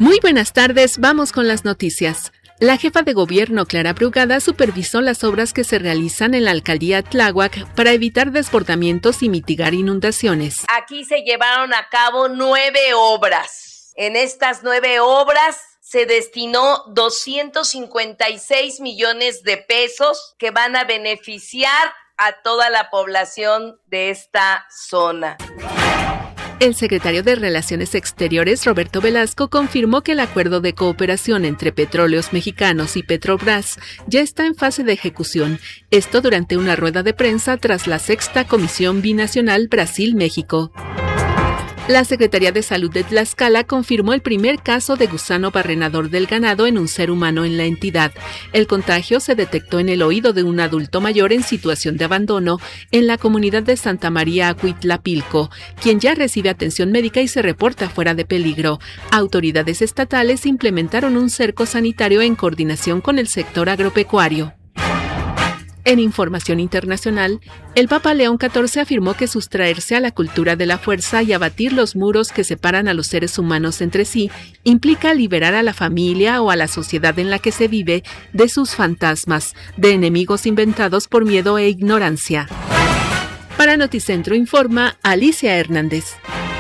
Muy buenas tardes, vamos con las noticias. La jefa de gobierno, Clara Brugada, supervisó las obras que se realizan en la alcaldía Tláhuac para evitar desbordamientos y mitigar inundaciones. Aquí se llevaron a cabo 9 obras. En estas 9 obras se destinó 256 millones de pesos que van a beneficiar a toda la población de esta zona. El secretario de Relaciones Exteriores, Roberto Velasco, confirmó que el acuerdo de cooperación entre Petróleos Mexicanos y Petrobras ya está en fase de ejecución. Esto durante una rueda de prensa tras la 6ª Comisión Binacional Brasil-México. La Secretaría de Salud de Tlaxcala confirmó el primer caso de gusano barrenador del ganado en un ser humano en la entidad. El contagio se detectó en el oído de un adulto mayor en situación de abandono en la comunidad de Santa María Acuitlapilco, quien ya recibe atención médica y se reporta fuera de peligro. Autoridades estatales implementaron un cerco sanitario en coordinación con el sector agropecuario. En información internacional, el Papa León XIV afirmó que sustraerse a la cultura de la fuerza y abatir los muros que separan a los seres humanos entre sí implica liberar a la familia o a la sociedad en la que se vive de sus fantasmas, de enemigos inventados por miedo e ignorancia. Para Noticentro informa Alicia Hernández.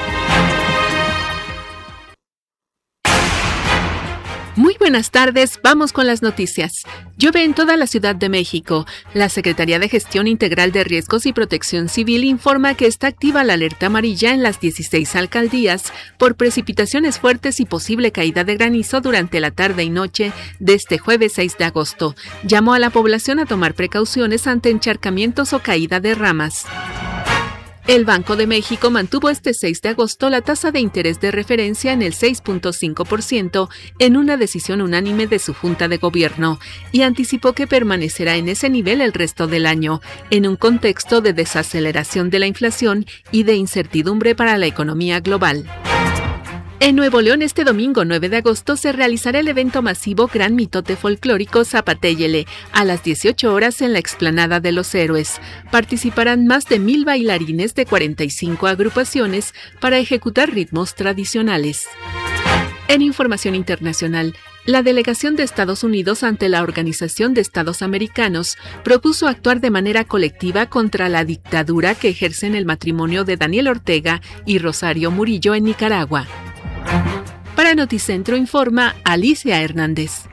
Muy buenas tardes, vamos con las noticias. Llueve en toda la Ciudad de México. La Secretaría de Gestión Integral de Riesgos y Protección Civil informa que está activa la alerta amarilla en las 16 alcaldías por precipitaciones fuertes y posible caída de granizo durante la tarde y noche de este jueves 6 de agosto. Llamó a la población a tomar precauciones ante encharcamientos o caída de ramas. El Banco de México mantuvo este 6 de agosto la tasa de interés de referencia en el 6.5% en una decisión unánime de su Junta de Gobierno y anticipó que permanecerá en ese nivel el resto del año, en un contexto de desaceleración de la inflación y de incertidumbre para la economía global. En Nuevo León, este domingo 9 de agosto, se realizará el evento masivo Gran Mitote Folclórico Zapatéllele a las 18 horas en la Explanada de los Héroes. Participarán más de 1,000 bailarines de 45 agrupaciones para ejecutar ritmos tradicionales. En información internacional, la delegación de Estados Unidos ante la Organización de Estados Americanos propuso actuar de manera colectiva contra la dictadura que ejercen el matrimonio de Daniel Ortega y Rosario Murillo en Nicaragua. Para Noticentro informa Alicia Hernández.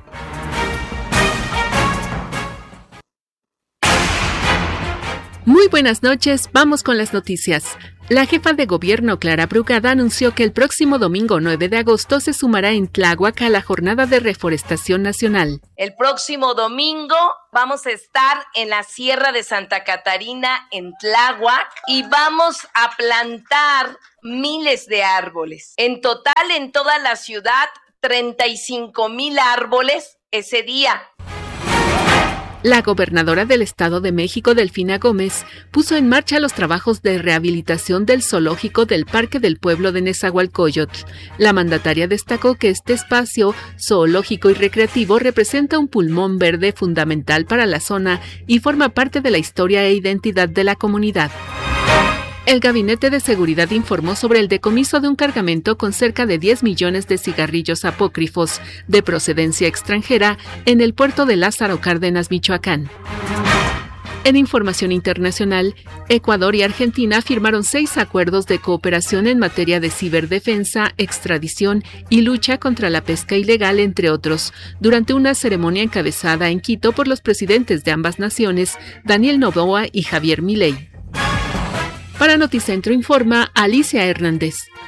Muy buenas noches, vamos con las noticias. La jefa de gobierno, Clara Brugada, anunció que el próximo domingo 9 de agosto se sumará en Tláhuac a la jornada de reforestación nacional. El próximo domingo vamos a estar en la Sierra de Santa Catarina, en Tláhuac, y vamos a plantar miles de árboles. En total, en toda la ciudad, 35,000 árboles ese día. La gobernadora del Estado de México, Delfina Gómez, puso en marcha los trabajos de rehabilitación del zoológico del Parque del Pueblo de Nezahualcóyotl. La mandataria destacó que este espacio zoológico y recreativo representa un pulmón verde fundamental para la zona y forma parte de la historia e identidad de la comunidad. El Gabinete de Seguridad informó sobre el decomiso de un cargamento con cerca de 10 millones de cigarrillos apócrifos de procedencia extranjera en el puerto de Lázaro Cárdenas, Michoacán. En información internacional, Ecuador y Argentina firmaron 6 acuerdos de cooperación en materia de ciberdefensa, extradición y lucha contra la pesca ilegal, entre otros, durante una ceremonia encabezada en Quito por los presidentes de ambas naciones, Daniel Noboa y Javier Milei. Para Noticentro informa Alicia Hernández.